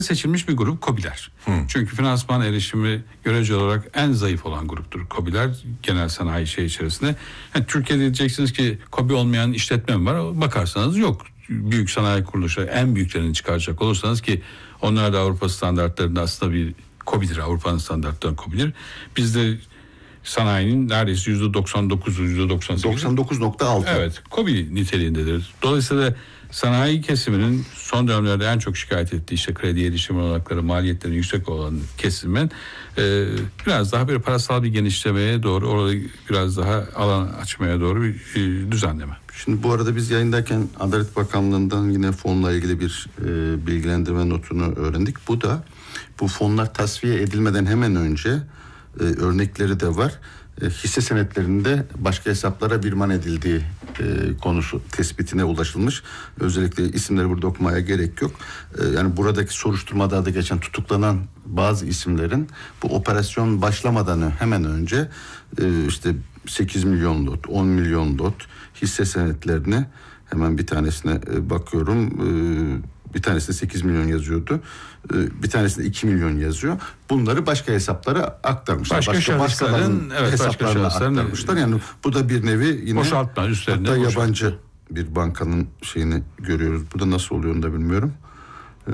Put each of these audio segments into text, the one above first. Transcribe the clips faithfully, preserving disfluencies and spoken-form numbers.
seçilmiş bir grup KOBİ'ler. Hı. Çünkü finansman erişimi görece olarak en zayıf olan gruptur KOBİ'ler genel sanayi şey içerisinde. Yani Türkiye'de diyeceksiniz ki KOBİ olmayan işletme mi var? Bakarsanız yok. Büyük sanayi kuruluşları en büyüklerini çıkaracak olursanız ki onlar da Avrupa standartlarında aslında bir KOBİ'dir. Avrupa'nın standartlarında KOBİ'dir. Bizde sanayinin neredeyse yüzde doksan dokuz, yüzde doksan sekiz. doksan dokuz nokta altı. Evet, KOBİ niteliğindedir. Dolayısıyla sanayi kesiminin son dönemlerde en çok şikayet ettiği işte kredi erişim olanakları, maliyetleri yüksek olan kesimin e, biraz daha bir parasal bir genişlemeye doğru, orada biraz daha alan açmaya doğru bir e, düzenleme. Şimdi bu arada biz yayındayken Adalet Bakanlığı'ndan yine fonla ilgili bir e, bilgilendirme notunu öğrendik. Bu da bu fonlar tasfiye edilmeden hemen önce e, örnekleri de var. E, hisse senetlerinde başka hesaplara birman edildiği e, konusu tespitine ulaşılmış. Özellikle isimleri burada okumaya gerek yok. E, yani buradaki soruşturmada da geçen tutuklanan bazı isimlerin bu operasyon başlamadan hemen önce e, işte sekiz milyon lot, on milyon lot hisse senetlerini hemen bir tanesine e, bakıyorum. E, bir tanesinde sekiz milyon yazıyordu. Bir tanesinde iki milyon yazıyor. Bunları başka hesaplara aktarmışlar. Başka, başka şahısların evet, hesaplarına aktarmışlar. Yani bu da bir nevi yine boşaltma üstlerine. Hatta boşaltma. Yabancı bir bankanın şeyini görüyoruz. Burada nasıl oluyor onu da bilmiyorum. Ee,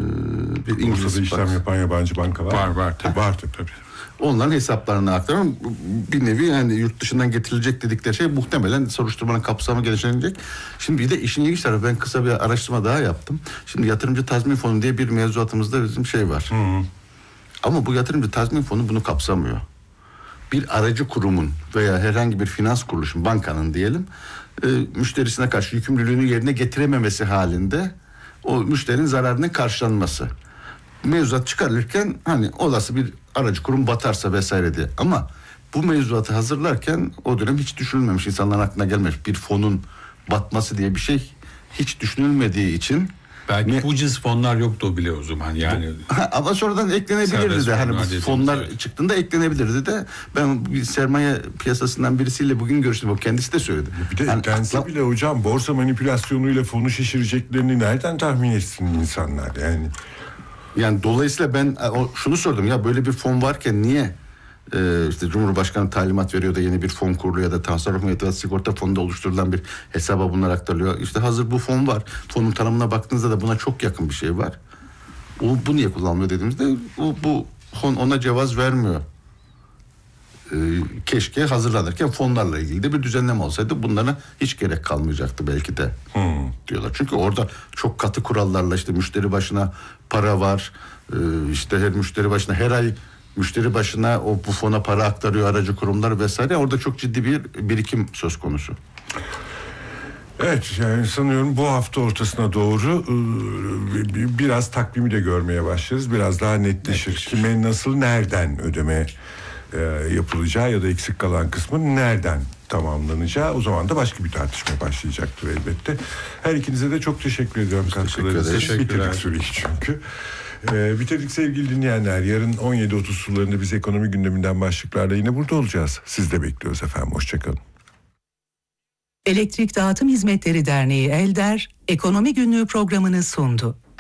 bir İngiliz işlem bank. yapan yabancı banka var. Var var tabii. Var tabii. Onların hesaplarına aktaran bir nevi yani yurt dışından getirilecek dedikleri şey muhtemelen soruşturmanın kapsamı genişlenecek. Şimdi bir de işin ilginç tarafı, ben kısa bir araştırma daha yaptım. Şimdi yatırımcı tazmin fonu diye bir mevzuatımızda bizim şey var. Hı hı. Ama bu yatırımcı tazmin fonu bunu kapsamıyor. Bir aracı kurumun veya herhangi bir finans kuruluşun, bankanın diyelim, e, müşterisine karşı yükümlülüğünü yerine getirememesi halinde o müşterinin zararının karşılanması. Mevzuat çıkarılırken hani olası bir aracı kurum batarsa vesaire diye. Ama bu mevzuatı hazırlarken o dönem hiç düşünülmemiş, insanların aklına gelmemiş. Bir fonun batması diye bir şey hiç düşünülmediği için. Belki ne, bu cins fonlar yoktu o bile o zaman yani. Ama sonradan eklenebilirdi de. Hani bu fonlar evet. çıktığında eklenebilirdi de. Ben bir sermaye piyasasından birisiyle bugün görüştüm. O kendisi de söyledi. Bir de yani eklense akla... bile hocam borsa manipülasyonuyla fonu şişireceklerini nereden tahmin etsin insanlar yani? Yani dolayısıyla ben şunu sordum ya, böyle bir fon varken niye e, işte Cumhurbaşkanı talimat veriyor da yeni bir fon kuruluyor ya da tasarruf mevduat sigorta fonunda oluşturulan bir hesaba bunlar aktarılıyor. İşte hazır bu fon var. Fonun tanımına baktığınızda da buna çok yakın bir şey var. O, bu niye kullanılmıyor dediğimizde o, bu fon ona cevaz vermiyor. E, keşke hazırlanırken fonlarla ilgili de bir düzenleme olsaydı bunlara hiç gerek kalmayacaktı belki de hmm. diyorlar. Çünkü orada çok katı kurallarla işte müşteri başına para var. E, işte her müşteri başına her ay müşteri başına o bu fona para aktarıyor aracı kurumlar vesaire. Orada çok ciddi bir birikim söz konusu. Evet, yani sanıyorum bu hafta ortasına doğru e, biraz takvimi de görmeye başlarız. Biraz daha netleşir. netleşir. Kime, nasıl, nereden ödeme e, yapılacağı ya da eksik kalan kısmın nereden tamamlanacağı, o zaman da başka bir tartışma başlayacaktır elbette. Her ikinize de çok teşekkür ediyorum katkılarınız için. Bitirdik süreyi çünkü. Ee, bitirdik sevgili dinleyenler. Yarın on yedi otuz sularında biz ekonomi gündeminden başlıklarla yine burada olacağız. Siz de bekliyoruz efendim. Hoşçakalın. Elektrik Dağıtım Hizmetleri Derneği Elder, Ekonomi Günlüğü programını sundu.